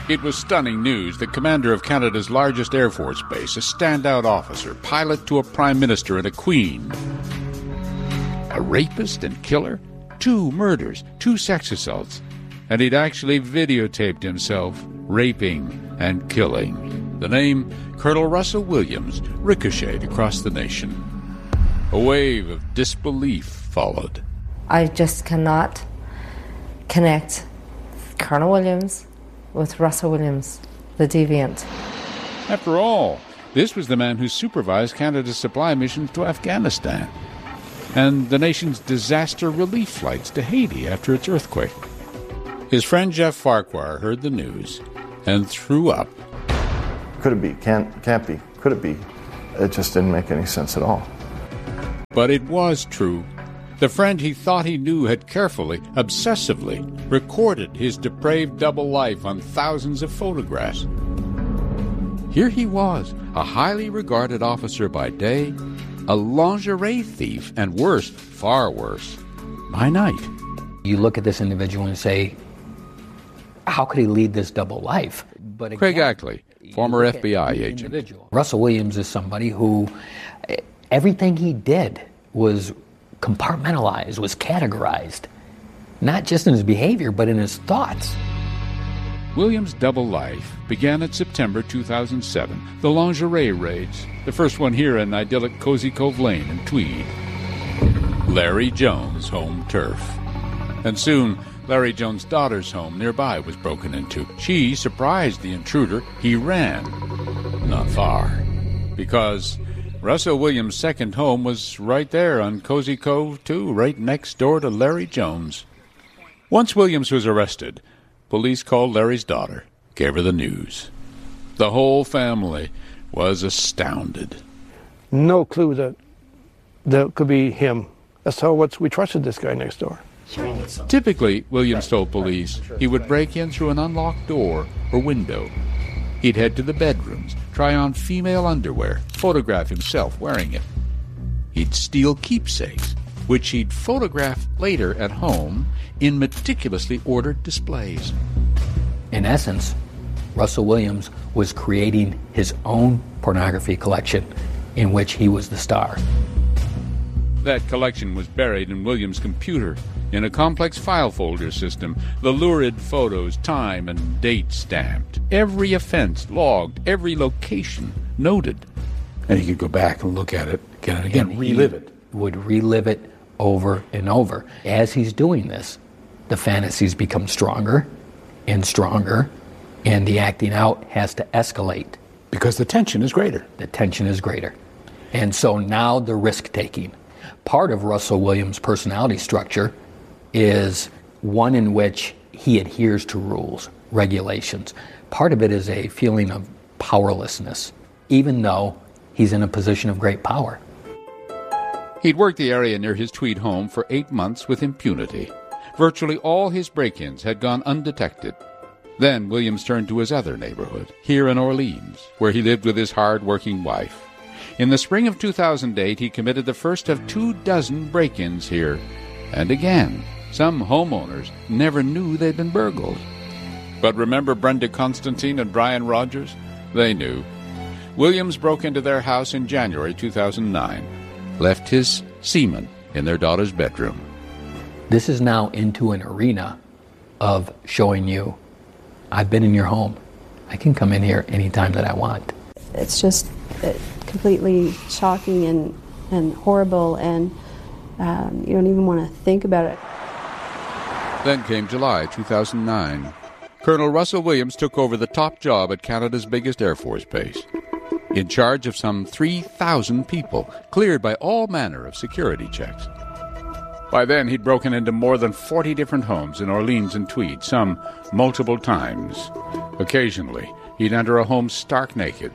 It was stunning news. The commander of Canada's largest Air Force base, a standout officer, pilot to a prime minister and a queen. A rapist and killer? 2 murders, 2 sex assaults. And he'd actually videotaped himself raping and killing. The name Colonel Russell Williams ricocheted across the nation. A wave of disbelief followed. I just cannot connect Colonel Williams with Russell Williams, the deviant. After all, this was the man who supervised Canada's supply missions to Afghanistan and the nation's disaster relief flights to Haiti after its earthquake. His friend Jeff Farquhar heard the news and threw up. Could it be? Can't be. Could it be? It just didn't make any sense at all. But it was true. The friend he thought he knew had carefully, obsessively, recorded his depraved double life on thousands of photographs. Here he was, a highly regarded officer by day, a lingerie thief, and worse, far worse, by night. You look at this individual and say, how could he lead this double life? But again, Craig Ackley, former FBI agent. Russell Williams is somebody who, everything he did was compartmentalized, was categorized, not just in his behavior, but in his thoughts. Williams' double life began in September 2007, the lingerie raids, the first one here in idyllic Cozy Cove Lane in Tweed. Larry Jones' home turf. And soon, Larry Jones' daughter's home nearby was broken into. She surprised the intruder. He ran. Not far. Because Russell Williams' second home was right there on Cozy Cove, too, right next door to Larry Jones. Once Williams was arrested, police called Larry's daughter, gave her the news. The whole family was astounded. No clue that could be him. That's how we trusted this guy next door. Typically, Williams told police, he would break in through an unlocked door or window. He'd head to the bedrooms, try on female underwear, photograph himself wearing it. He'd steal keepsakes, which he'd photograph later at home in meticulously ordered displays. In essence, Russell Williams was creating his own pornography collection in which he was the star. That collection was buried in Williams' computer in a complex file folder system, the lurid photos, time and date stamped, every offense logged, every location noted. And he could go back and look at it again and again, and relive it. Would relive it over and over. As he's doing this, the fantasies become stronger and stronger, and the acting out has to escalate. Because the tension is greater. The tension is greater. And so now the risk-taking. Part of Russell Williams' personality structure is one in which he adheres to rules, regulations. Part of it is a feeling of powerlessness, even though he's in a position of great power. He'd worked the area near his Tweed home for 8 months with impunity. Virtually all his break-ins had gone undetected. Then Williams turned to his other neighborhood, here in Orleans, where he lived with his hard-working wife. In the spring of 2008, he committed the first of 24 break-ins here. And again, some homeowners never knew they'd been burgled. But remember Brenda Constantine and Brian Rogers? They knew. Williams broke into their house in January 2009, left his semen in their daughter's bedroom. This is now into an arena of showing you, I've been in your home. I can come in here anytime that I want. It's just completely shocking and horrible, and you don't even want to think about it. Then came July 2009. Colonel Russell Williams took over the top job at Canada's biggest Air Force base, in charge of some 3,000 people, cleared by all manner of security checks. By then, he'd broken into more than 40 different homes in Orleans and Tweed, some multiple times. Occasionally, he'd enter a home stark naked.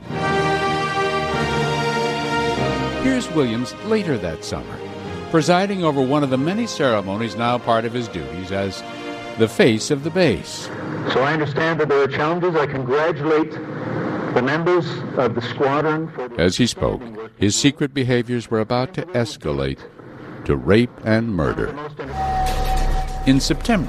Here's Williams later that summer, presiding over one of the many ceremonies now part of his duties as the face of the base. So I understand that there are challenges. I congratulate the members of the squadron. As he spoke, his secret behaviors were about to escalate to rape and murder. In September,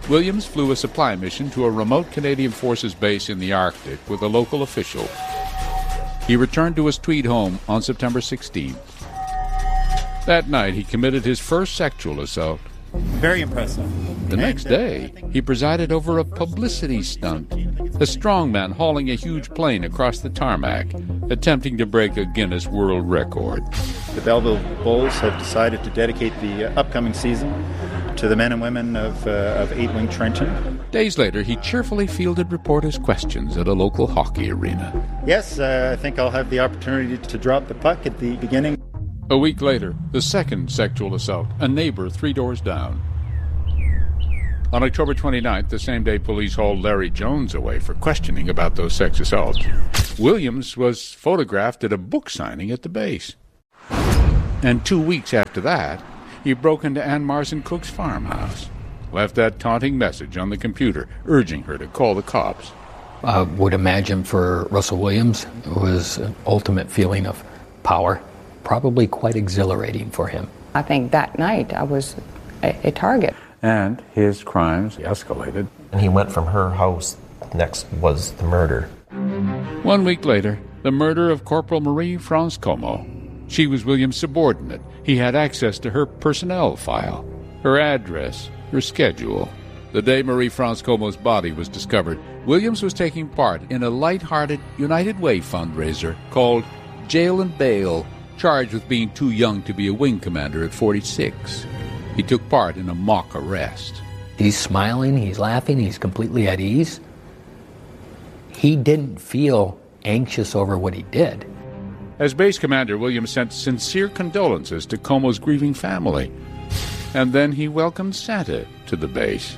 Williams flew a supply mission to a remote Canadian Forces base in the Arctic with a local official. He returned to his Tweed home on September 16th. That night, he committed his first sexual assault. Very impressive. The next day, he presided over a publicity stunt. A strongman hauling a huge plane across the tarmac, attempting to break a Guinness World Record. The Belleville Bulls have decided to dedicate the upcoming season to the men and women of 8 Wing Trenton. Days later, he cheerfully fielded reporters' questions at a local hockey arena. Yes, I think I'll have the opportunity to drop the puck at the beginning. A week later, the second sexual assault, a neighbor 3 doors down. On October 29th, the same day police hauled Larry Jones away for questioning about those sex assaults, Williams was photographed at a book signing at the base. And 2 weeks after that, he broke into Ann Marsden Cook's farmhouse, left that taunting message on the computer, urging her to call the cops. I would imagine for Russell Williams, it was an ultimate feeling of power, probably quite exhilarating for him. I think that night I was a target. And his crimes escalated. And he went from her house. Next was the murder. 1 week later, the murder of Corporal Marie France Como. She was Williams' subordinate. He had access to her personnel file, her address, her schedule. The day Marie France Como's body was discovered, Williams was taking part in a light-hearted United Way fundraiser called Jail and Bail, charged with being too young to be a wing commander at 46. He took part in a mock arrest. He's smiling, he's laughing, he's completely at ease. He didn't feel anxious over what he did. As base commander, Williams sent sincere condolences to Como's grieving family. And then he welcomed Santa to the base.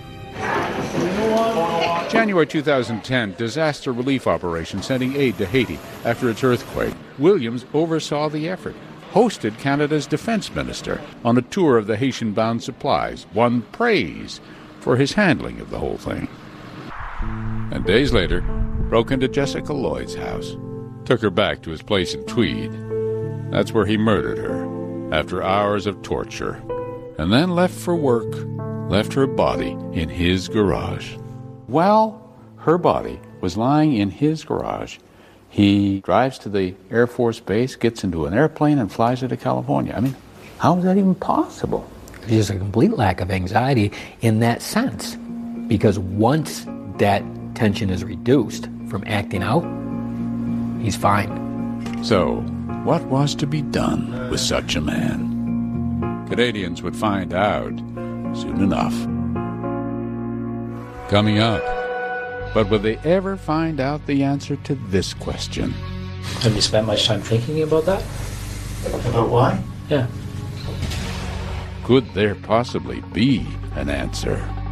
January 2010, disaster relief operation sending aid to Haiti after its earthquake. Williams oversaw the effort, hosted Canada's defense minister on a tour of the Haitian-bound supplies, won praise for his handling of the whole thing. And days later, broke into Jessica Lloyd's house, took her back to his place in Tweed. That's where he murdered her after hours of torture, and then left for work, left her body in his garage. While her body was lying in his garage, he drives to the Air Force base, gets into an airplane, and flies her to California. I mean, how is that even possible? There's a complete lack of anxiety in that sense, because once that tension is reduced from acting out, he's fine. So, what was to be done with such a man? Canadians would find out soon enough. Coming up, but will they ever find out the answer to this question? Have you spent much time thinking about that? About why? Yeah. Could there possibly be an answer?